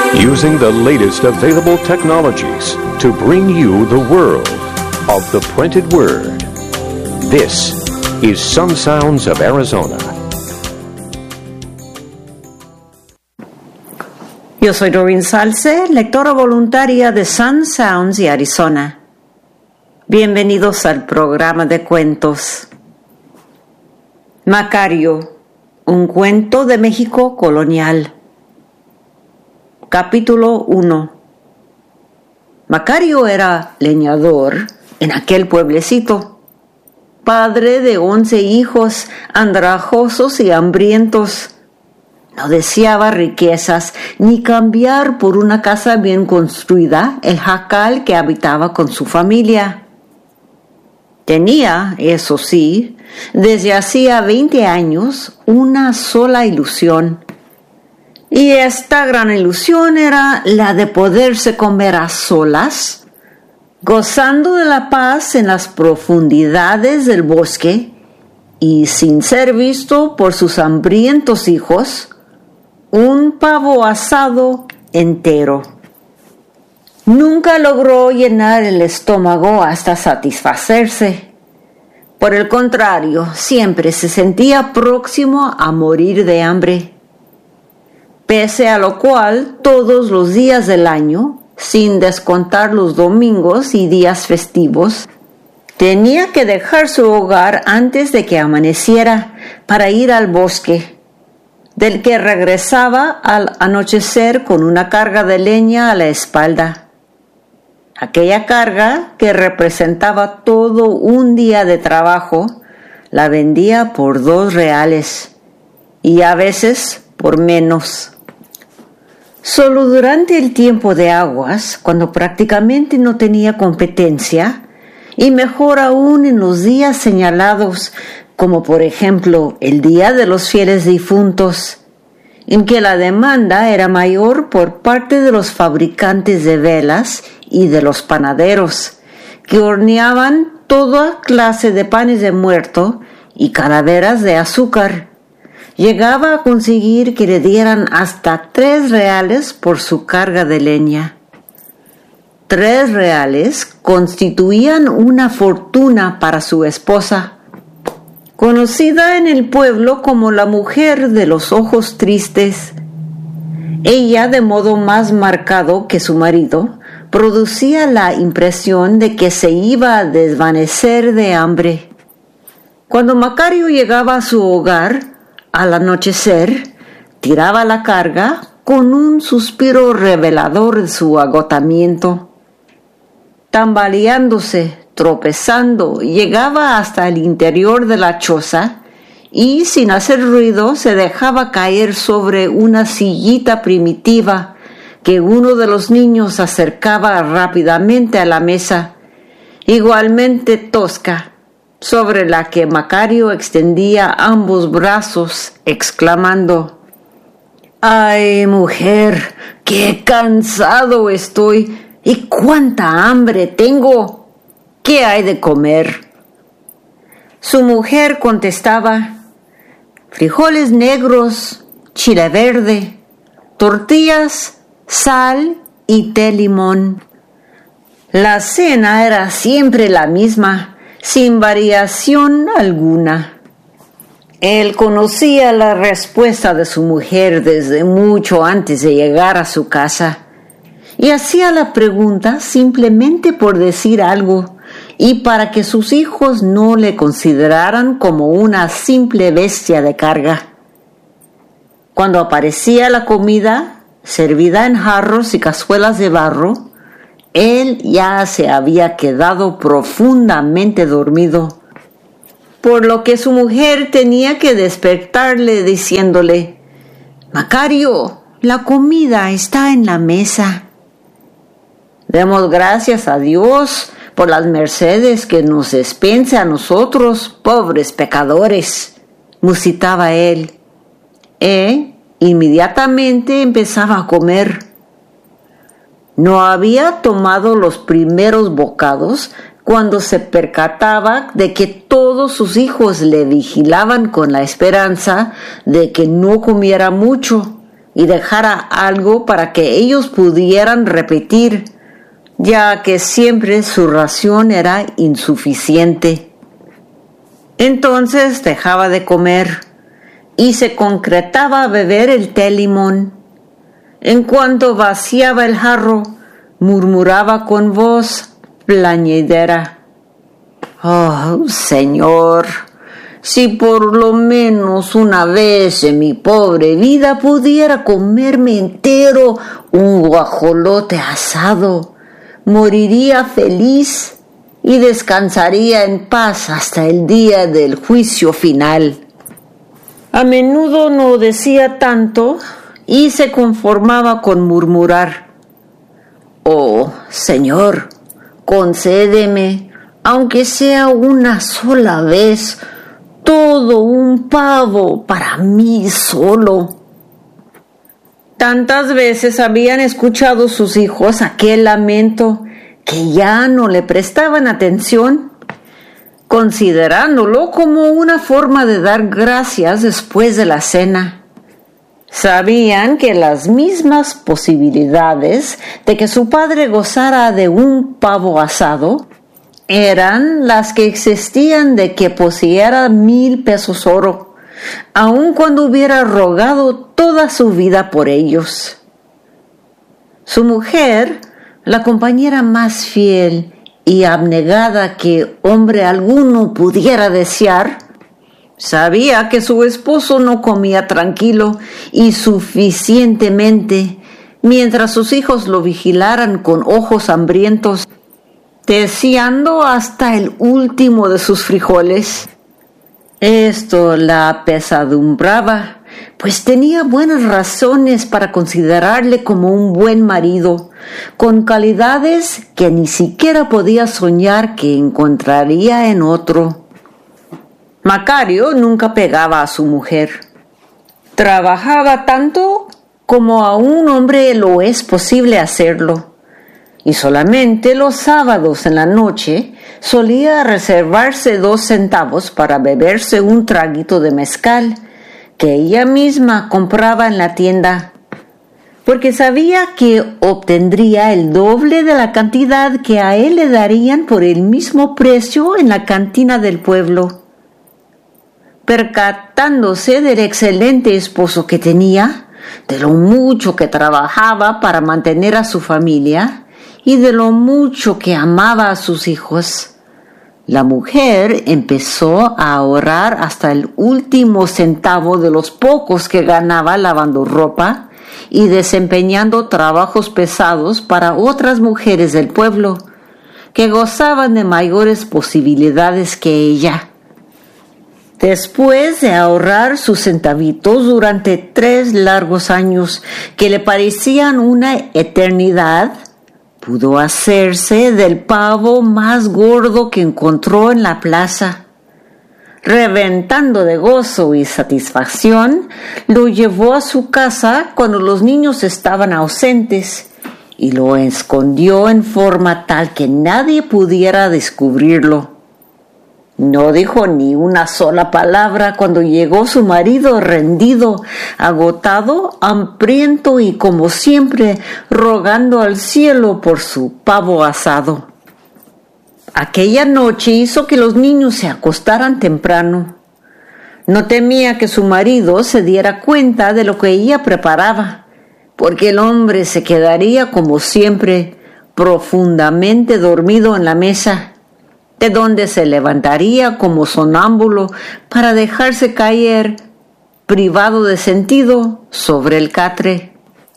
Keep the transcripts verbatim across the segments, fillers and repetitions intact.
Using the latest available technologies to bring you the world of the printed word. This is Sun Sounds of Arizona. Yo soy Doreen Salce, lectora voluntaria de Sun Sounds y Arizona. Bienvenidos al programa de cuentos. Macario, un cuento de México colonial. Capítulo uno. Macario era leñador en aquel pueblecito, padre de once hijos andrajosos y hambrientos. No deseaba riquezas ni cambiar por una casa bien construida el jacal que habitaba con su familia. Tenía, eso sí, desde hacía veinte años, una sola ilusión. Y esta gran ilusión era la de poderse comer a solas, gozando de la paz en las profundidades del bosque y sin ser visto por sus hambrientos hijos, un pavo asado entero. Nunca logró llenar el estómago hasta satisfacerse. Por el contrario, siempre se sentía próximo a morir de hambre. Pese a lo cual, todos los días del año, sin descontar los domingos y días festivos, tenía que dejar su hogar antes de que amaneciera para ir al bosque, del que regresaba al anochecer con una carga de leña a la espalda. Aquella carga, que representaba todo un día de trabajo, la vendía por dos reales y a veces por menos. Solo durante el tiempo de aguas, cuando prácticamente no tenía competencia, y mejor aún en los días señalados, como por ejemplo el Día de los Fieles Difuntos, en que la demanda era mayor por parte de los fabricantes de velas y de los panaderos, que horneaban toda clase de panes de muerto y calaveras de azúcar. Llegaba a conseguir que le dieran hasta tres reales por su carga de leña. Tres reales constituían una fortuna para su esposa, conocida en el pueblo como la mujer de los ojos tristes. Ella, de modo más marcado que su marido, producía la impresión de que se iba a desvanecer de hambre. Cuando Macario llegaba a su hogar, al anochecer, tiraba la carga con un suspiro revelador de su agotamiento. Tambaleándose, tropezando, llegaba hasta el interior de la choza y, sin hacer ruido, se dejaba caer sobre una sillita primitiva que uno de los niños acercaba rápidamente a la mesa, igualmente tosca, sobre la que Macario extendía ambos brazos, exclamando: «¡Ay, mujer, qué cansado estoy y cuánta hambre tengo! ¿Qué hay de comer?». Su mujer contestaba: «Frijoles negros, chile verde, tortillas, sal y té limón». La cena era siempre la misma, sin variación alguna. Él conocía la respuesta de su mujer desde mucho antes de llegar a su casa, y hacía la pregunta simplemente por decir algo y para que sus hijos no le consideraran como una simple bestia de carga. Cuando aparecía la comida, servida en jarros y cazuelas de barro, él ya se había quedado profundamente dormido, por lo que su mujer tenía que despertarle diciéndole: «Macario, la comida está en la mesa». «Demos gracias a Dios por las mercedes que nos dispensa a nosotros, pobres pecadores», musitaba él. E inmediatamente empezaba a comer. No había tomado los primeros bocados cuando se percataba de que todos sus hijos le vigilaban con la esperanza de que no comiera mucho y dejara algo para que ellos pudieran repetir, ya que siempre su ración era insuficiente. Entonces dejaba de comer y se concretaba a beber el té limón. En cuanto vaciaba el jarro, murmuraba con voz plañidera: «Oh, Señor, si por lo menos una vez en mi pobre vida pudiera comerme entero un guajolote asado, moriría feliz y descansaría en paz hasta el día del juicio final». A menudo no decía tanto y se conformaba con murmurar: «Oh, Señor, concédeme, aunque sea una sola vez, todo un pavo para mí solo». Tantas veces habían escuchado sus hijos aquel lamento que ya no le prestaban atención, considerándolo como una forma de dar gracias después de la cena. Sabían que las mismas posibilidades de que su padre gozara de un pavo asado eran las que existían de que poseyera mil pesos oro, aun cuando hubiera rogado toda su vida por ellos. Su mujer, la compañera más fiel y abnegada que hombre alguno pudiera desear, sabía que su esposo no comía tranquilo y suficientemente mientras sus hijos lo vigilaran con ojos hambrientos, deseando hasta el último de sus frijoles. Esto la apesadumbraba, pues tenía buenas razones para considerarle como un buen marido, con calidades que ni siquiera podía soñar que encontraría en otro. Macario nunca pegaba a su mujer. Trabajaba tanto como a un hombre lo es posible hacerlo, y solamente los sábados en la noche solía reservarse dos centavos para beberse un traguito de mezcal que ella misma compraba en la tienda, porque sabía que obtendría el doble de la cantidad que a él le darían por el mismo precio en la cantina del pueblo. Percatándose del excelente esposo que tenía, de lo mucho que trabajaba para mantener a su familia y de lo mucho que amaba a sus hijos, la mujer empezó a ahorrar hasta el último centavo de los pocos que ganaba lavando ropa y desempeñando trabajos pesados para otras mujeres del pueblo, que gozaban de mayores posibilidades que ella. Después de ahorrar sus centavitos durante tres largos años que le parecían una eternidad, pudo hacerse del pavo más gordo que encontró en la plaza. Reventando de gozo y satisfacción, lo llevó a su casa cuando los niños estaban ausentes y lo escondió en forma tal que nadie pudiera descubrirlo. No dijo ni una sola palabra cuando llegó su marido rendido, agotado, hambriento y como siempre rogando al cielo por su pavo asado. Aquella noche hizo que los niños se acostaran temprano. No temía que su marido se diera cuenta de lo que ella preparaba, porque el hombre se quedaría como siempre profundamente dormido en la mesa, de donde se levantaría como sonámbulo para dejarse caer, privado de sentido, sobre el catre.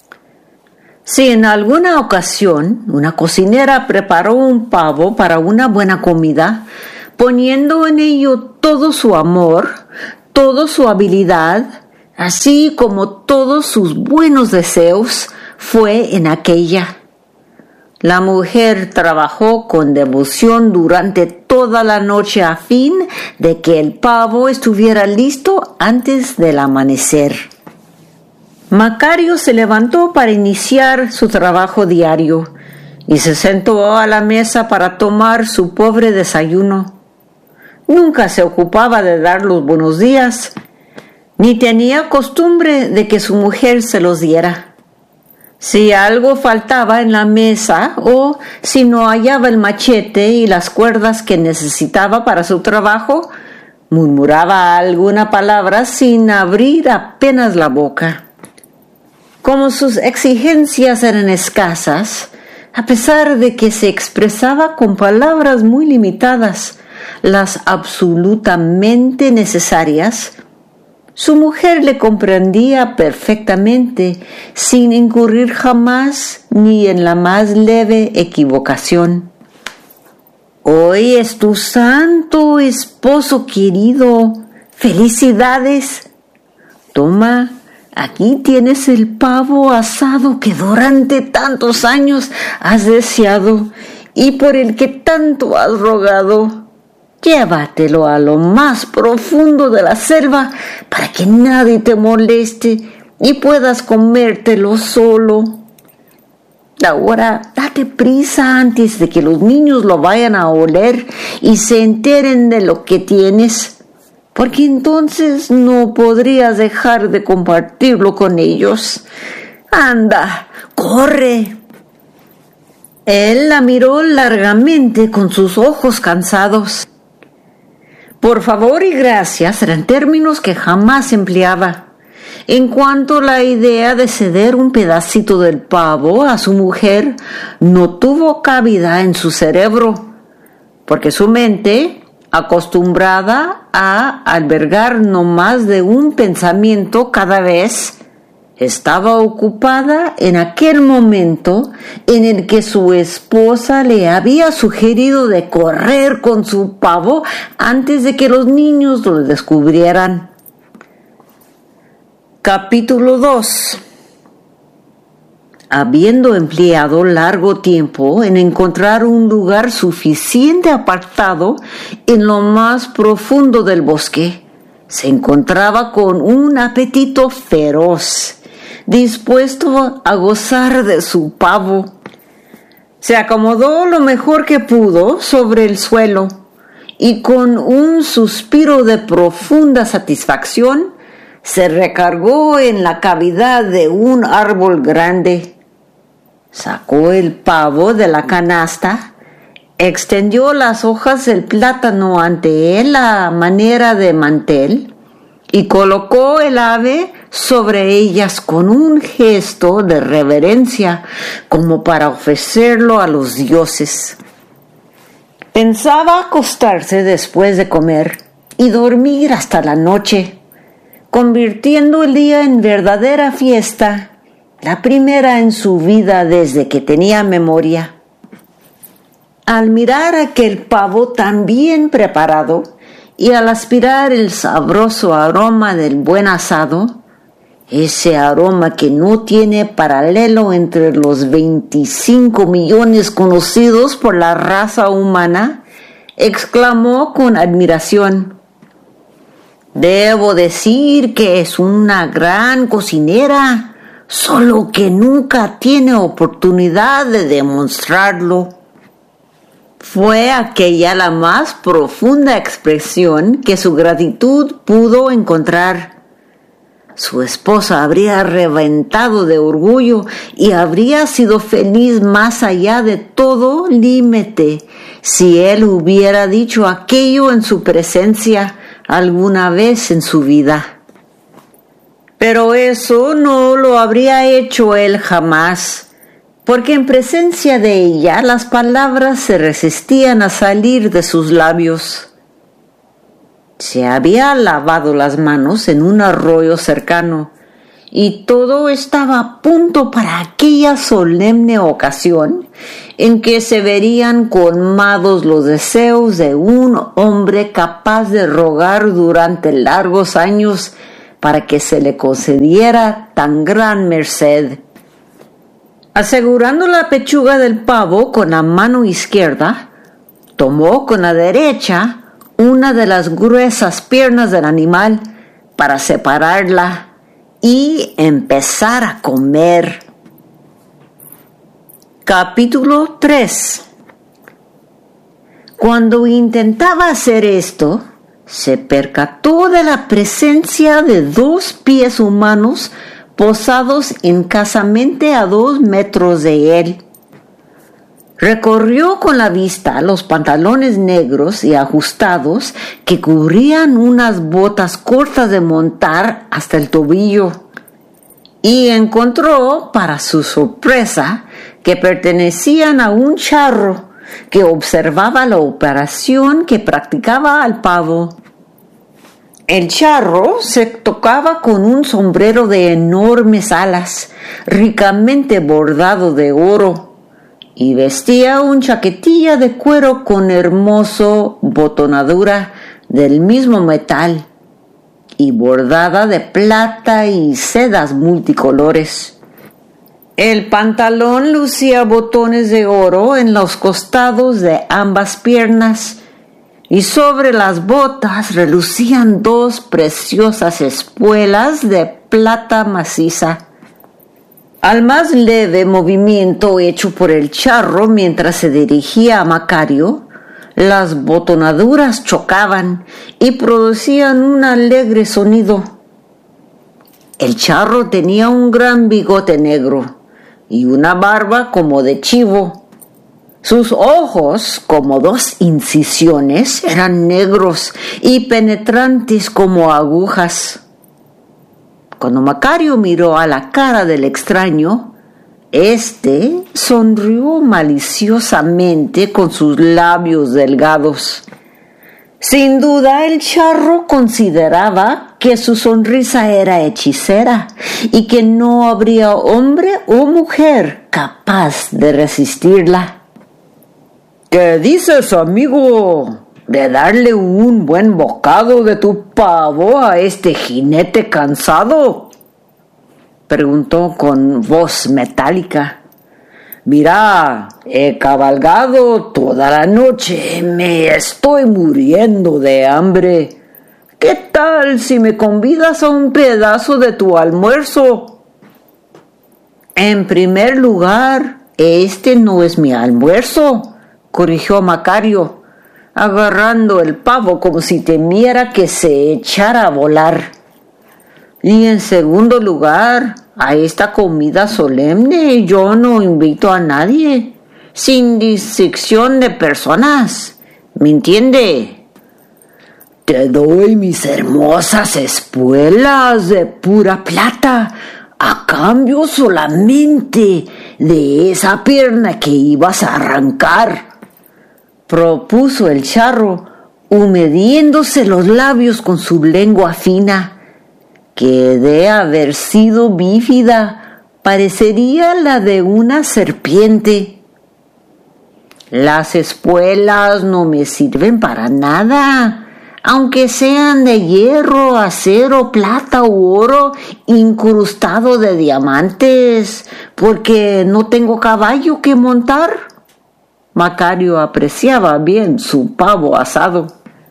Si en alguna ocasión una cocinera preparó un pavo para una buena comida, poniendo en ello todo su amor, toda su habilidad, así como todos sus buenos deseos, fue en aquella. La mujer trabajó con devoción durante toda la noche a fin de que el pavo estuviera listo antes del amanecer. Macario se levantó para iniciar su trabajo diario y se sentó a la mesa para tomar su pobre desayuno. Nunca se ocupaba de dar los buenos días, ni tenía costumbre de que su mujer se los diera. Si algo faltaba en la mesa o si no hallaba el machete y las cuerdas que necesitaba para su trabajo, murmuraba alguna palabra sin abrir apenas la boca. Como sus exigencias eran escasas, a pesar de que se expresaba con palabras muy limitadas, las absolutamente necesarias, su mujer le comprendía perfectamente, sin incurrir jamás ni en la más leve equivocación. Hoy es tu santo esposo querido. ¡Felicidades! Toma, aquí tienes el pavo asado que durante tantos años has deseado y por el que tanto has rogado. Llévatelo a lo más profundo de la selva para que nadie te moleste y puedas comértelo solo. Ahora, date prisa antes de que los niños lo vayan a oler y se enteren de lo que tienes, porque entonces no podrías dejar de compartirlo con ellos. Anda, corre. Él la miró largamente con sus ojos cansados. Por favor y gracias eran términos que jamás empleaba. En cuanto a la idea de ceder un pedacito del pavo a su mujer, no tuvo cabida en su cerebro, porque su mente, acostumbrada a albergar no más de un pensamiento cada vez, estaba ocupada en aquel momento en el que su esposa le había sugerido de correr con su pavo antes de que los niños lo descubrieran. Capítulo dos. Habiendo empleado largo tiempo en encontrar un lugar suficiente apartado en lo más profundo del bosque, se encontraba con un apetito feroz, dispuesto a gozar de su pavo. Se acomodó lo mejor que pudo sobre el suelo y con un suspiro de profunda satisfacción se recargó en la cavidad de un árbol grande. Sacó el pavo de la canasta, extendió las hojas del plátano ante él a manera de mantel y colocó el ave sobre ellas con un gesto de reverencia, como para ofrecerlo a los dioses. Pensaba acostarse después de comer y dormir hasta la noche, convirtiendo el día en verdadera fiesta, la primera en su vida desde que tenía memoria. Al mirar aquel pavo tan bien preparado y al aspirar el sabroso aroma del buen asado, ese aroma que no tiene paralelo entre los veinticinco millones conocidos por la raza humana, exclamó con admiración: «Debo decir que es una gran cocinera, solo que nunca tiene oportunidad de demostrarlo». Fue aquella la más profunda expresión que su gratitud pudo encontrar. Su esposa habría reventado de orgullo y habría sido feliz más allá de todo límite si él hubiera dicho aquello en su presencia alguna vez en su vida. Pero eso no lo habría hecho él jamás, porque en presencia de ella las palabras se resistían a salir de sus labios. Se había lavado las manos en un arroyo cercano y todo estaba a punto para aquella solemne ocasión en que se verían colmados los deseos de un hombre capaz de rogar durante largos años para que se le concediera tan gran merced. Asegurando la pechuga del pavo con la mano izquierda, tomó con la derecha una de las gruesas piernas del animal para separarla y empezar a comer. Capítulo tres. Cuando intentaba hacer esto, se percató de la presencia de dos pies humanos posados escasamente a dos metros de él. Recorrió con la vista los pantalones negros y ajustados que cubrían unas botas cortas de montar hasta el tobillo y encontró, para su sorpresa, que pertenecían a un charro que observaba la operación que practicaba al pavo. El charro se tocaba con un sombrero de enormes alas, ricamente bordado de oro, y vestía un chaquetilla de cuero con hermoso botonadura del mismo metal y bordada de plata y sedas multicolores. El pantalón lucía botones de oro en los costados de ambas piernas y sobre las botas relucían dos preciosas espuelas de plata maciza. Al más leve movimiento hecho por el charro mientras se dirigía a Macario, las botonaduras chocaban y producían un alegre sonido. El charro tenía un gran bigote negro y una barba como de chivo. Sus ojos, como dos incisiones, eran negros y penetrantes como agujas. Cuando Macario miró a la cara del extraño, éste sonrió maliciosamente con sus labios delgados. Sin duda, el charro consideraba que su sonrisa era hechicera y que no habría hombre o mujer capaz de resistirla. ¿Qué dices, amigo? ¿De darle un buen bocado de tu pavo a este jinete cansado?, preguntó con voz metálica. Mira, he cabalgado toda la noche, me estoy muriendo de hambre. ¿Qué tal si me convidas a un pedazo de tu almuerzo? En primer lugar, este no es mi almuerzo, corrigió Macario, agarrando el pavo como si temiera que se echara a volar. Y en segundo lugar, a esta comida solemne yo no invito a nadie, sin distinción de personas. ¿Me entiende? Te doy mis hermosas espuelas de pura plata a cambio solamente de esa pierna que ibas a arrancar, propuso el charro, humediéndose los labios con su lengua fina, que de haber sido bífida parecería la de una serpiente. Las espuelas no me sirven para nada, aunque sean de hierro, acero, plata u oro incrustado de diamantes, porque no tengo caballo que montar. Macario apreciaba bien su pavo asado.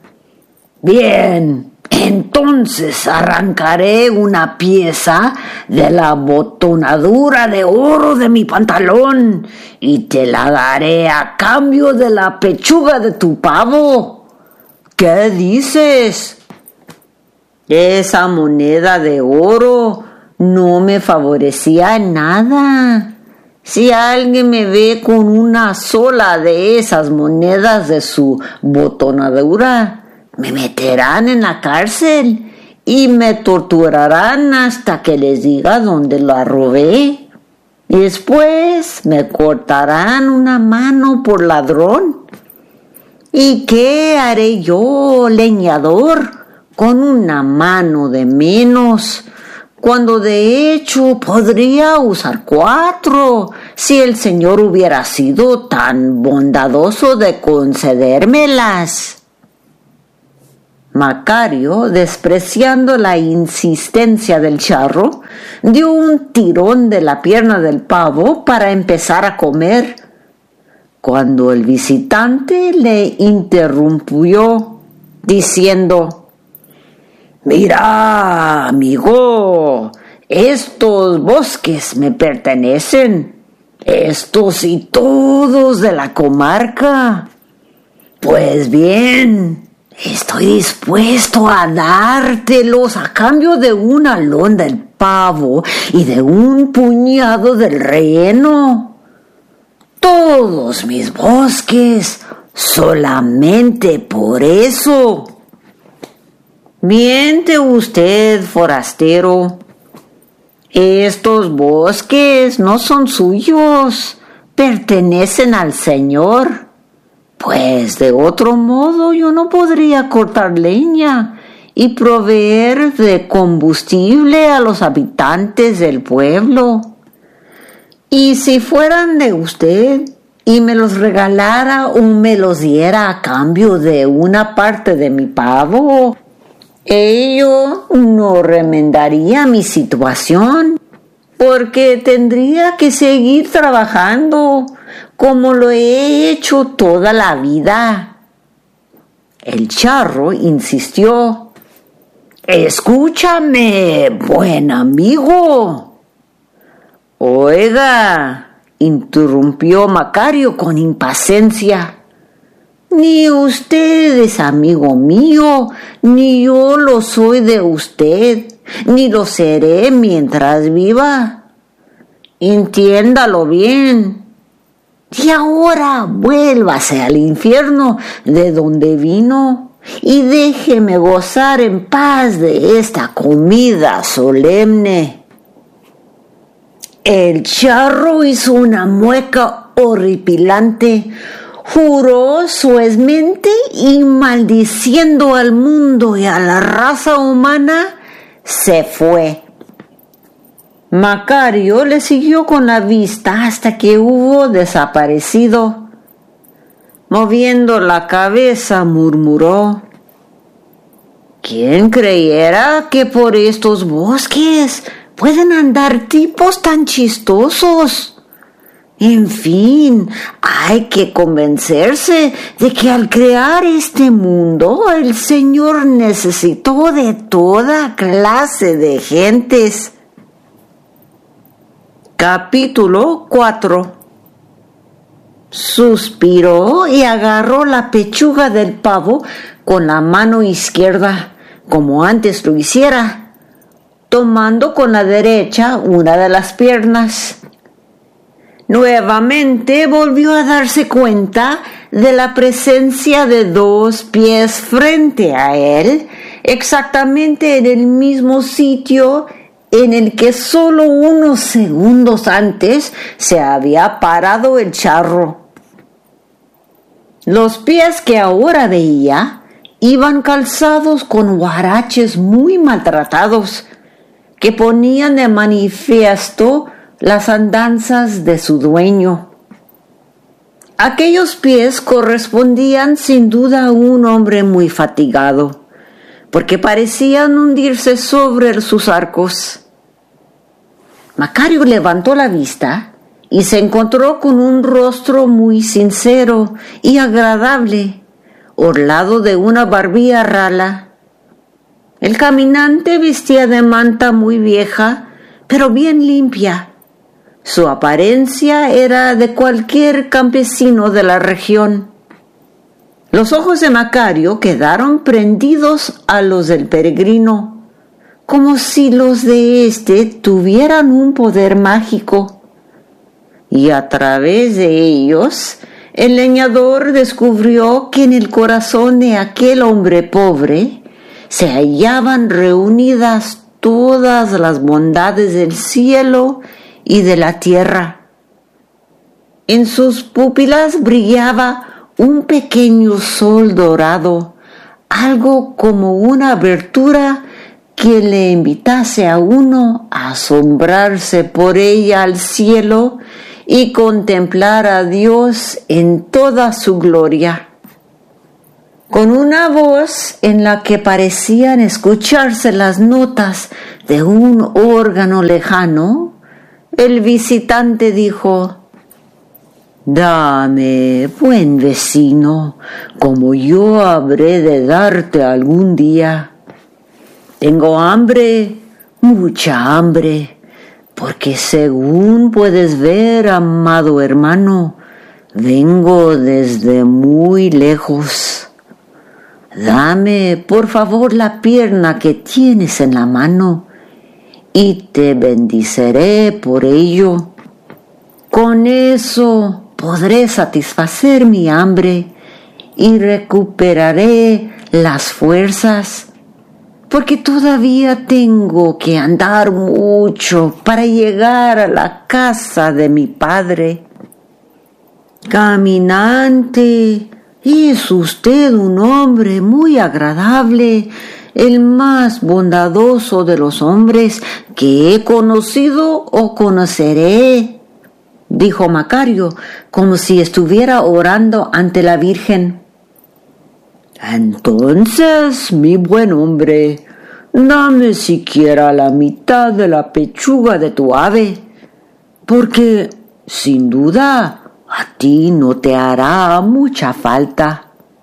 Bien, entonces arrancaré una pieza de la botonadura de oro de mi pantalón y te la daré a cambio de la pechuga de tu pavo. ¿Qué dices? Esa moneda de oro no me favorecía en nada. Si alguien me ve con una sola de esas monedas de su botonadura, me meterán en la cárcel y me torturarán hasta que les diga dónde la robé. Y después me cortarán una mano por ladrón. ¿Y qué haré yo, leñador, con una mano de menos, cuando de hecho podría usar cuatro, si el Señor hubiera sido tan bondadoso de concedérmelas? Macario, despreciando la insistencia del charro, dio un tirón de la pierna del pavo para empezar a comer, cuando el visitante le interrumpió, diciendo: «Mira, amigo, estos bosques me pertenecen, estos y todos de la comarca. Pues bien, Estoy dispuesto a dártelos a cambio de una londa del pavo y de un puñado del relleno. Todos mis bosques, solamente por eso. Miente usted, forastero. Estos bosques no son suyos, pertenecen al Señor. Pues de otro modo yo no podría cortar leña y proveer de combustible a los habitantes del pueblo. Y si fueran de usted y me los regalara o me los diera a cambio de una parte de mi pavo, ello no remendaría mi situación, porque tendría que seguir trabajando como lo he hecho toda la vida. El charro insistió. Escúchame, buen amigo. Oiga, interrumpió Macario con impaciencia. Ni usted es amigo mío, ni yo lo soy de usted, ni lo seré mientras viva. Entiéndalo bien. Y ahora vuélvase al infierno de donde vino y déjeme gozar en paz de esta comida solemne. El charro hizo una mueca horripilante, juró suavemente y maldiciendo al mundo y a la raza humana, se fue. Macario le siguió con la vista hasta que hubo desaparecido. Moviendo la cabeza, murmuró: ¿Quién creyera que por estos bosques pueden andar tipos tan chistosos? En fin, hay que convencerse de que al crear este mundo, el Señor necesitó de toda clase de gentes. Capítulo cuatro. Suspiró y agarró la pechuga del pavo con la mano izquierda, como antes lo hiciera, tomando con la derecha una de las piernas. Nuevamente volvió a darse cuenta de la presencia de dos pies frente a él, exactamente en el mismo sitio en el que solo unos segundos antes se había parado el charro. Los pies que ahora veía iban calzados con huaraches muy maltratados, que ponían de manifiesto las andanzas de su dueño. Aquellos pies correspondían sin duda a un hombre muy fatigado, porque parecían hundirse sobre sus arcos. Macario levantó la vista y se encontró con un rostro muy sincero y agradable, orlado de una barbilla rala. El caminante vestía de manta muy vieja, pero bien limpia. Su apariencia era de cualquier campesino de la región. Los ojos de Macario quedaron prendidos a los del peregrino, como si los de éste tuvieran un poder mágico. Y a través de ellos, el leñador descubrió que en el corazón de aquel hombre pobre se hallaban reunidas todas las bondades del cielo y de la tierra. En sus pupilas brillaba un pequeño sol dorado, algo como una abertura que le invitase a uno a asombrarse por ella al cielo y contemplar a Dios en toda su gloria. Con una voz en la que parecían escucharse las notas de un órgano lejano, el visitante dijo: Dame, buen vecino, como yo habré de darte algún día. Tengo hambre, mucha hambre, porque según puedes ver, amado hermano, vengo desde muy lejos. dame por favor la pierna que tienes en la mano y te bendiceré por ello. Con eso podré satisfacer mi hambre y recuperaré las fuerzas, porque todavía tengo que andar mucho para llegar a la casa de mi padre. Caminante, es usted un hombre muy agradable, el más bondadoso de los hombres que he conocido o conoceré, dijo Macario, como si estuviera orando ante la Virgen. Entonces, mi buen hombre, dame siquiera la mitad de la pechuga de tu ave, porque, sin duda, a ti no te hará mucha falta.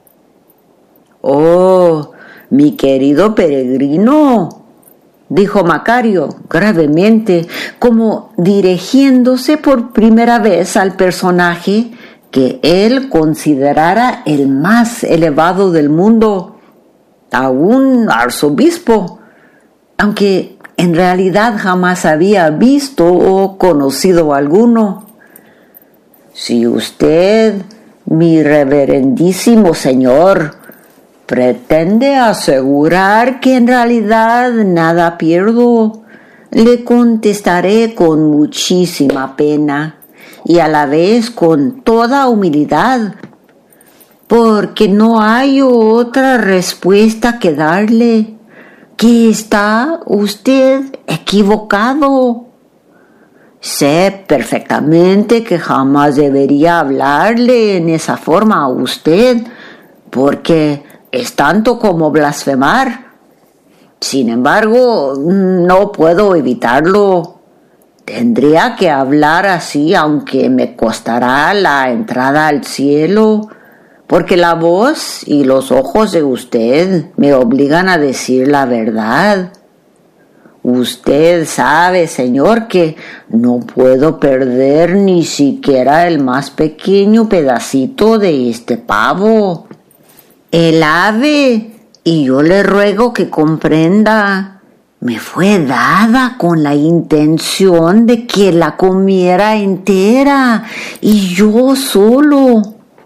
Oh, mi querido peregrino, dijo Macario gravemente, como dirigiéndose por primera vez al personaje que él considerara el más elevado del mundo, a un arzobispo, aunque en realidad jamás había visto o conocido alguno. Si usted, mi reverendísimo señor, pretende asegurar que en realidad nada pierdo, le contestaré con muchísima pena y a la vez con toda humildad, porque no hay otra respuesta que darle, que está usted equivocado. Sé perfectamente que jamás debería hablarle en esa forma a usted, porque es tanto como blasfemar. Sin embargo, no puedo evitarlo. Tendría que hablar así, aunque me costará la entrada al cielo, porque la voz y los ojos de usted me obligan a decir la verdad. Usted sabe, señor, que no puedo perder ni siquiera el más pequeño pedacito de este pavo. El ave, y yo le ruego que comprenda, me fue dada con la intención de que la comiera entera, y yo solo.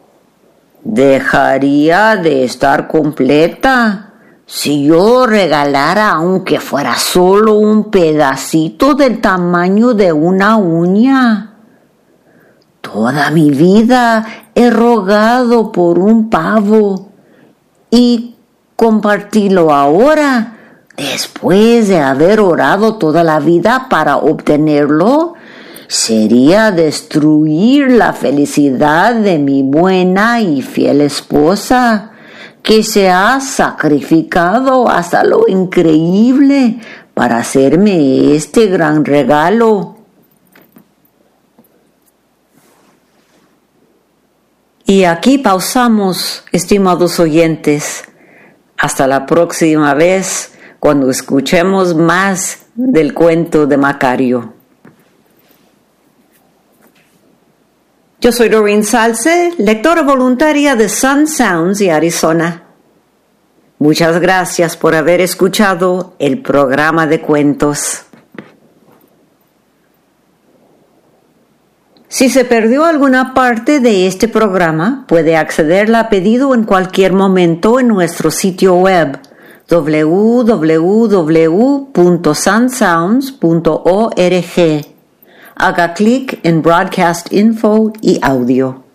Dejaría de estar completa si yo regalara, aunque fuera solo un pedacito del tamaño de una uña. Toda mi vida he rogado por un pavo, y compartirlo ahora, después de haber orado toda la vida para obtenerlo, sería destruir la felicidad de mi buena y fiel esposa, que se ha sacrificado hasta lo increíble para hacerme este gran regalo. Y aquí pausamos, estimados oyentes. Hasta la próxima vez, cuando escuchemos más del cuento de Macario. Yo soy Doreen Salce, lectora voluntaria de Sun Sounds y Arizona. Muchas gracias por haber escuchado el programa de cuentos. Si se perdió alguna parte de este programa, puede accederla a pedido en cualquier momento en nuestro sitio web doble u doble u doble u punto sun sounds punto org. Haga clic en Broadcast Info y Audio.